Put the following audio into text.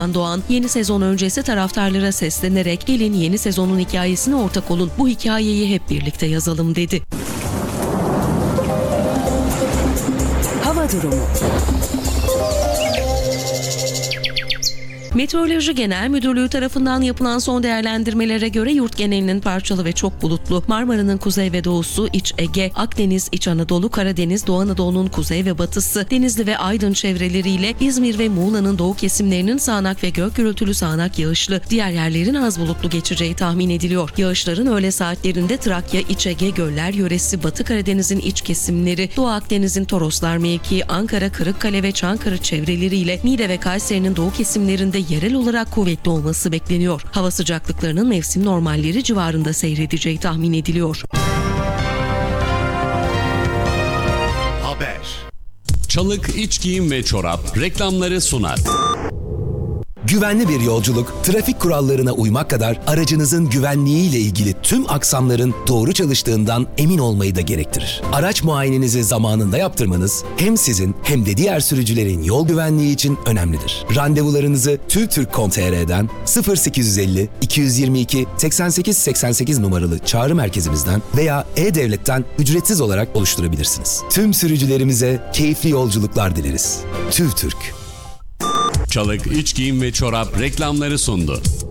Doğan, yeni sezon öncesi taraftarlara seslenerek gelin yeni sezonun hikayesine ortak olun, bu hikayeyi hep birlikte yazalım dedi. Hava durumu. Meteoroloji Genel Müdürlüğü tarafından yapılan son değerlendirmelere göre yurt genelinin parçalı ve çok bulutlu, Marmara'nın kuzey ve doğusu, İç Ege, Akdeniz, İç Anadolu, Karadeniz, Doğu Anadolu'nun kuzey ve batısı, Denizli ve Aydın çevreleriyle İzmir ve Muğla'nın doğu kesimlerinin sağanak ve gök gürültülü sağanak yağışlı, diğer yerlerin az bulutlu geçeceği tahmin ediliyor. Yağışların öğle saatlerinde Trakya, İç Ege, Göller yöresi, Batı Karadeniz'in iç kesimleri, Doğu Akdeniz'in Toroslar mevkii, Ankara, Kırıkkale ve Çankırı çevreleriyle Niğde ve Kayseri'nin doğu kesimlerinde yerel olarak kuvvetli olması bekleniyor. Hava sıcaklıklarının mevsim normalleri civarında seyredeceği tahmin ediliyor. Haber. Çalık İç Giyim ve Çorap reklamları sunar. Güvenli bir yolculuk, trafik kurallarına uymak kadar aracınızın güvenliğiyle ilgili tüm aksamların doğru çalıştığından emin olmayı da gerektirir. Araç muayenenizi zamanında yaptırmanız hem sizin hem de diğer sürücülerin yol güvenliği için önemlidir. Randevularınızı TÜVTÜRK.com.tr'den 0850 222 88 88 numaralı çağrı merkezimizden veya E-Devlet'ten ücretsiz olarak oluşturabilirsiniz. Tüm sürücülerimize keyifli yolculuklar dileriz. TÜVTÜRK. Çalık İç Giyim ve Çorap reklamları sundu.